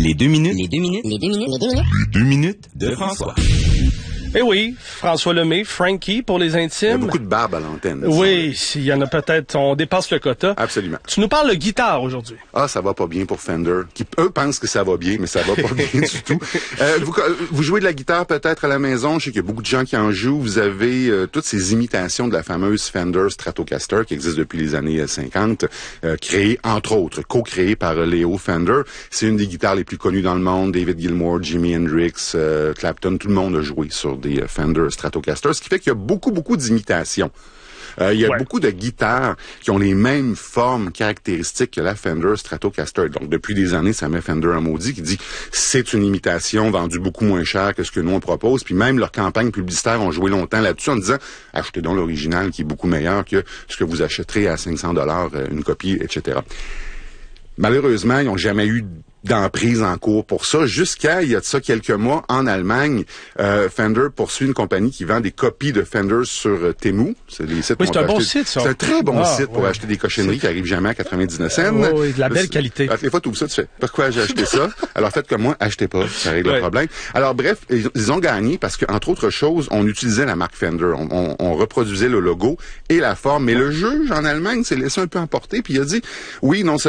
Les 2 minutes. Les 2 minutes. Les 2 minutes. Les 2 minutes. Les 2 minutes de François. Eh oui, François Lemay, Frankie pour les intimes. Il y a beaucoup de barbe à l'antenne. Oui, il y en a peut-être, on dépasse le quota. Absolument. Tu nous parles de guitare aujourd'hui. Ah, ça va pas bien pour Fender, qui eux pensent que ça va bien, mais ça va pas bien du tout. Vous jouez de la guitare peut-être à la maison, je sais qu'il y a beaucoup de gens qui en jouent. Vous avez toutes ces imitations de la fameuse Fender Stratocaster qui existe depuis les années 50, créée entre autres, co-créée par Leo Fender. C'est une des guitares les plus connues dans le monde. David Gilmour, Jimi Hendrix, Clapton, tout le monde a joué sur des Fender Stratocaster, ce qui fait qu'il y a beaucoup d'imitations. Il y a beaucoup de guitares qui ont les mêmes formes caractéristiques que la Fender Stratocaster. Donc, depuis des années, ça met Fender en maudit qui dit c'est une imitation vendue beaucoup moins cher que ce que nous on propose. Puis même leurs campagnes publicitaires ont joué longtemps là-dessus en disant achetez donc l'original qui est beaucoup meilleur que ce que vous achèterez à $500 une copie, etc. Malheureusement, ils n'ont jamais eu d'emprise en cours pour ça. Jusqu'à, il y a de ça quelques mois, en Allemagne, Fender poursuit une compagnie qui vend des copies de Fender sur Temu. C'est des sites c'est un bon site, ça. C'est un très bon site pour acheter des cochonneries qui arrivent jamais à 99 cents. Oui, de la belle qualité. Des fois, tu ouvres ça, tu fais, pourquoi j'ai acheté ça? Alors, faites comme moi, achetez pas. Ça règle le problème. Alors, bref, ils ont gagné parce que, entre autres choses, on utilisait la marque Fender. On reproduisait le logo et la forme. Mais le juge, en Allemagne, s'est laissé un peu emporter puis il a dit, oui, non seulement